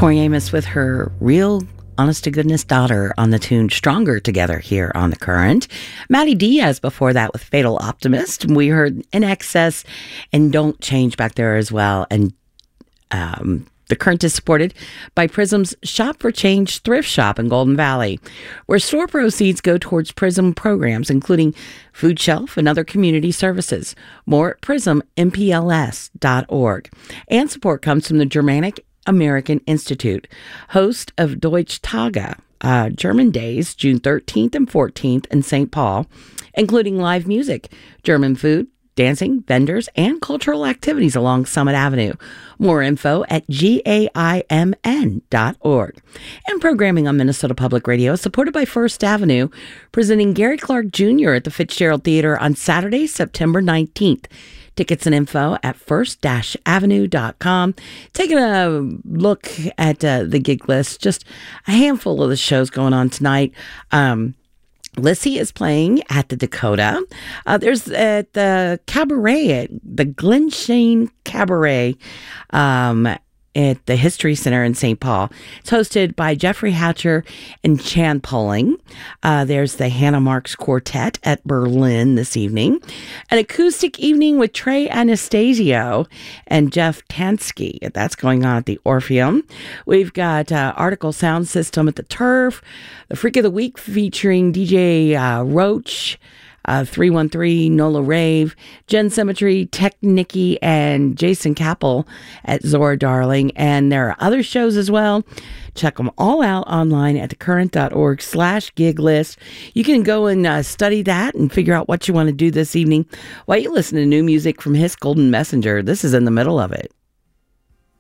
Tori Amos with her real honest-to-goodness daughter on the tune Stronger Together here on The Current. Maddie Diaz before that with Fatal Optimist. We heard In Excess and Don't Change back there as well. And The Current is supported by Prism's Shop for Change thrift shop in Golden Valley, where store proceeds go towards Prism programs, including food shelf and other community services. More at prismmpls.org. And support comes from the Germanic American Institute, host of Deutsch Tage, German Days, June 13th and 14th in St. Paul, including live music, German food, dancing, vendors, and cultural activities along Summit Avenue. More info at gaimn.org. And programming on Minnesota Public Radio is supported by First Avenue, presenting Gary Clark Jr. at the Fitzgerald Theater on Saturday, September 19th. Tickets and info at first-avenue.com. Taking a look at the gig list, just a handful of the shows going on tonight. Lissy is playing at the Dakota. There's at the Cabaret, at the Glen Shane Cabaret at the History Center in St. Paul. It's hosted by Jeffrey Hatcher and Chan Poling. There's the Hannah Marks Quartet at Berlin this evening. An acoustic evening with Trey Anastasio and Jeff Tansky. That's going on at the Orpheum. We've got Article Sound System at the Turf. The Freak of the Week featuring DJ Roach, 313, Nola Rave, Jen Symmetry, Tech Nikki, and Jason Capel at Zora Darling. And there are other shows as well. Check them all out online at thecurrent.org/gig list. You can go and study that and figure out what you want to do this evening while you listen to new music from His Golden Messenger. This is in the middle of it.